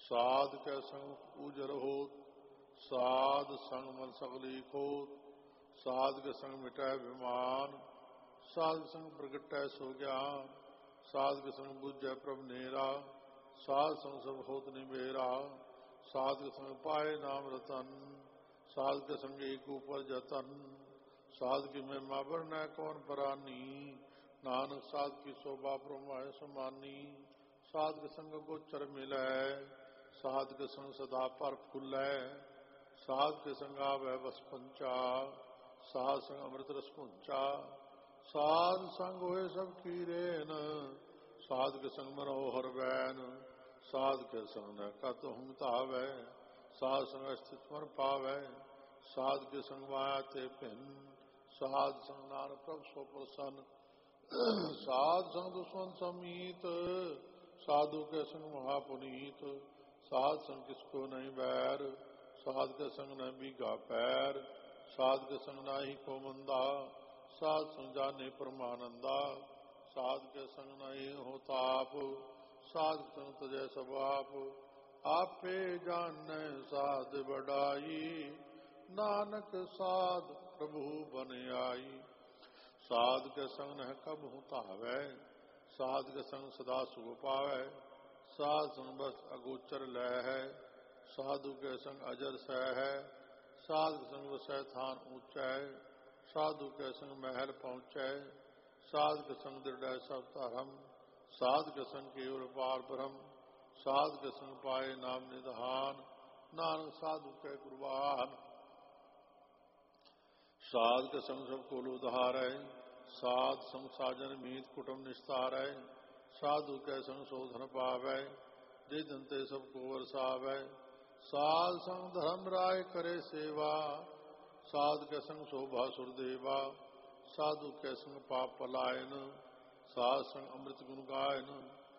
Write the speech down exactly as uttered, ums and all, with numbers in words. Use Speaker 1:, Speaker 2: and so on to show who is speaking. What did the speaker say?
Speaker 1: साध कै संग ऊजर होत, साध संग मन सगली खोत। साध के संग मिटै विमान, साध के संग प्रगटै सो ज्ञान। साध के संग बुझै प्रभ नेरा, साध संग सब होत निबेरा। साध के संग पाए नाम रतन, साध के संग एक ऊपर जतन। साध की महिमा वर्णै कौन परानी, नानक साध की शोभा प्रमाय समानी। साध के संग गोचर मिलै, साध के संग सदा पर फूलै। साध के संग आवै बस पंचा, साध संग अमृत रस पुंचा। साध संग होए सब कीरेन, साध के संग मनोहर बैन। साध के संग न कत हुम तावै, साध संग स्थित मन पावै। साध के संग माया ते भिन, साध संग नानक प्रभ सो प्रसन्न। साध संग दुश्मन समीत, साधु के संग महापुनीत। साध संग किसको नहीं बैर, साध के संग न बीघा पैर। साध के संग नाही को मंदा, साध संग जाने परमानंदा। साध के संग नहीं हो ताप, साध के संग तजय सब आप। आपे जाने साध बढ़ाई, नानक साध प्रभु बन आई। साध के संग न कब हूँ तावै, साध के संग सदा सुख पावै। साध संग बस अगोचर लय है, साधु के संग अजर सह है। साध के संग वसै थान ऊंचै, साधु के संग महल पहुँचै। साध के संग दृढ़ सब धर्म, साध के संग केवल पार ब्रह्म। साध के संग पाए नाम निधान, नानक साधु के कुर्बान। साध के संग सब कुल उधारै, साध संग साजन मीत कुटुम निस्तारै। साधु के संग शोधन पावै, जे जनते सबको वरसावै। साध संग धर्म राय करे सेवा, साध के संग शोभा सुरदेवा। साधु के संग पाप पलायन, साध संग अमृत गुण गायन।